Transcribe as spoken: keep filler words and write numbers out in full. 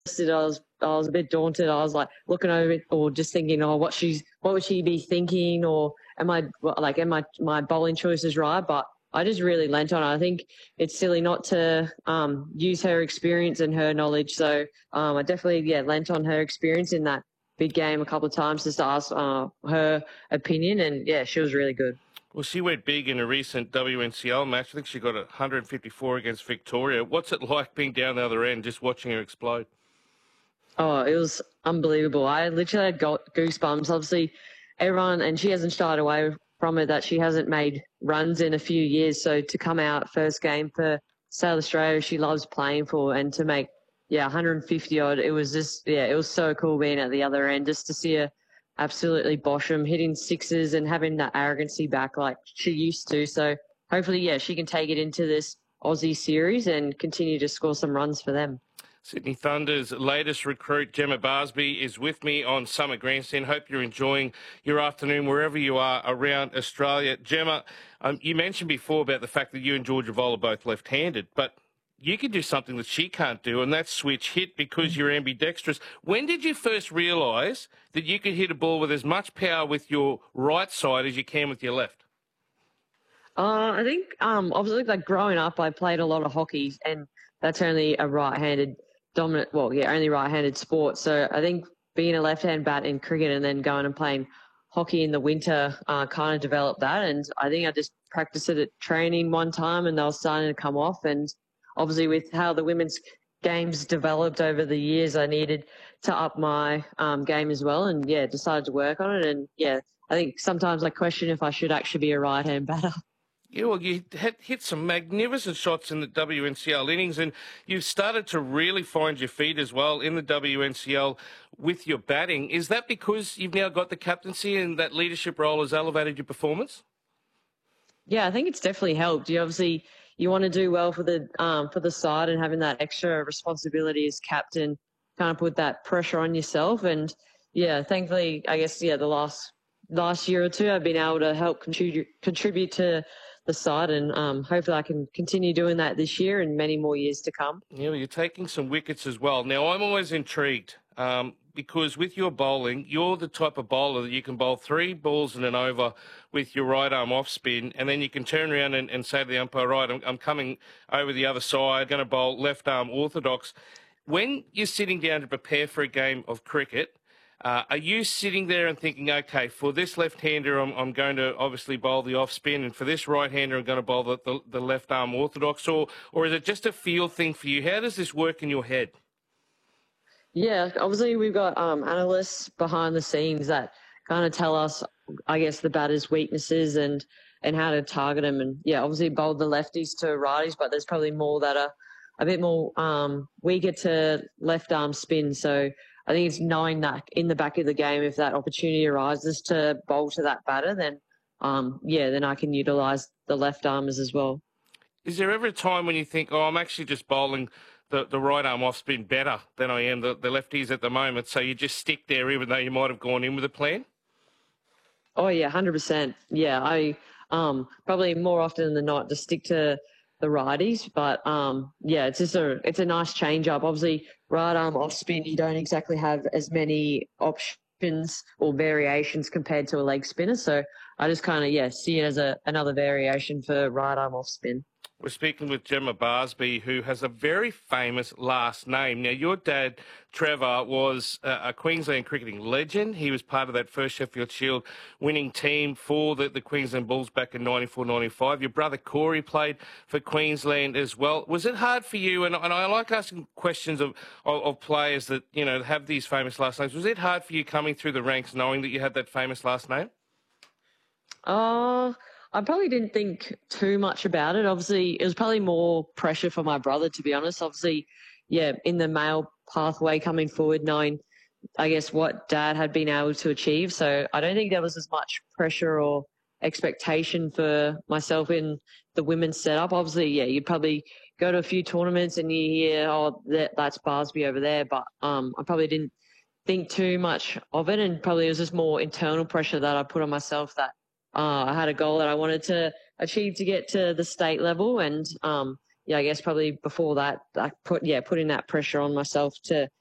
I was I was a bit daunted. I was like looking over it or just thinking, oh, what she's what would she be thinking, or am I like am I my bowling choices right? But I just really lent on it. I think it's silly not to um, use her experience and her knowledge. So um, I definitely yeah lent on her experience in that big game a couple of times just to ask uh, her opinion, and yeah, she was really good. Well, she went big in a recent W N C L match. I think she got one hundred fifty-four against Victoria. What's it like being down the other end, just watching her explode? Oh, it was unbelievable. I literally had got goosebumps. Obviously, everyone, and she hasn't shied away from it, that she hasn't made runs in a few years. So to come out first game for South Australia, she loves playing for, and to make, yeah, one hundred fifty odd, it was just, yeah, it was so cool being at the other end, just to see her absolutely bosh them, hitting sixes and having that arrogancy back like she used to. So hopefully, yeah, she can take it into this Aussie series and continue to score some runs for them. Sydney Thunder's latest recruit, Gemma Barsby, is with me on Summer Grandstand. Hope you're enjoying your afternoon wherever you are around Australia. Gemma, um, you mentioned before about the fact that you and Georgia Voll are both left-handed, but you can do something that she can't do, and that's switch hit because you're ambidextrous. When did you first realise that you could hit a ball with as much power with your right side as you can with your left? Uh, I think um, obviously, like growing up, I played a lot of hockey, and that's only a right-handed dominant. Well, yeah, only right-handed sport. So I think being a left-hand bat in cricket and then going and playing hockey in the winter uh, kind of developed that. And I think I just practiced it at training one time, and they were starting to come off. And obviously, with how the women's games developed over the years, I needed to up my um, game as well. And yeah, decided to work on it. And yeah, I think sometimes I question if I should actually be a right-hand batter. Yeah, well, you had hit some magnificent shots in the W N C L innings, and you've started to really find your feet as well in the W N C L with your batting. Is that because you've now got the captaincy and that leadership role has elevated your performance? Yeah, I think it's definitely helped. You obviously you want to do well for the um, for the side, and having that extra responsibility as captain kind of put that pressure on yourself. And yeah, thankfully, I guess yeah, the last last year or two, I've been able to help contribute contribute to the side, and um, hopefully I can continue doing that this year and many more years to come. Yeah, well, you're taking some wickets as well. Now, I'm always intrigued um, because with your bowling, you're the type of bowler that you can bowl three balls in an over with your right arm off spin, and then you can turn around and, and say to the umpire, right, I'm, I'm coming over the other side, going to bowl left arm orthodox. When you're sitting down to prepare for a game of cricket, Uh, are you sitting there and thinking, okay, for this left-hander, I'm, I'm going to obviously bowl the off-spin, and for this right-hander, I'm going to bowl the, the, the left-arm orthodox, or, or is it just a feel thing for you? How does this work in your head? Yeah, obviously we've got um, analysts behind the scenes that kind of tell us, I guess, the batter's weaknesses and and how to target them. And yeah, obviously bowl the lefties to righties, but there's probably more that are a bit more um, weaker to left arm spin. So I think it's knowing that in the back of the game, if that opportunity arises to bowl to that batter, then um, yeah, then I can utilise the left armers as well. Is there ever a time when you think, oh, I'm actually just bowling the, the right arm off spin better than I am the, the lefties at the moment, so you just stick there even though you might have gone in with a plan? Oh yeah, one hundred percent. Yeah, I um probably more often than not just stick to the righties, but um yeah, it's just a it's a nice change up. Obviously, right arm off spin, you don't exactly have as many options or variations compared to a leg spinner. So I just kind of yeah see it as a another variation for right arm off spin. We're speaking with Gemma Barsby, who has a very famous last name. Now, your dad, Trevor, was a Queensland cricketing legend. He was part of that first Sheffield Shield winning team for the, the Queensland Bulls back in ninety-four ninety-five. Your brother Corey played for Queensland as well. Was it hard for you, and, and I like asking questions of, of, of players that, you know, have these famous last names. Was it hard for you coming through the ranks knowing that you had that famous last name? Oh, I probably didn't think too much about it. Obviously, it was probably more pressure for my brother, to be honest. Obviously, yeah, in the male pathway coming forward, knowing, I guess, what dad had been able to achieve. So I don't think there was as much pressure or expectation for myself in the women's setup. Obviously, yeah, you'd probably go to a few tournaments and you hear, oh, that, that's Barsby over there. But um, I probably didn't think too much of it, and probably it was just more internal pressure that I put on myself, that uh, I had a goal that I wanted to achieve to get to the state level. And um, yeah, I guess probably before that, I put, yeah, putting that pressure on myself to